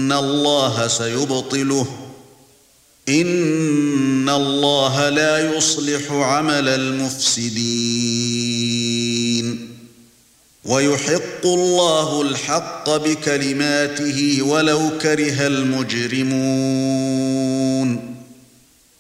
إِنَّ اللَّهَ سَيُبْطِلُهُ إِنَّ اللَّهَ لَا يُصْلِحُ عَمَلَ الْمُفْسِدِينَ وَيُحِقُّ اللَّهُ الْحَقَّ بِكَلِمَاتِهِ وَلَوْ كَرِهَ الْمُجْرِمُونَ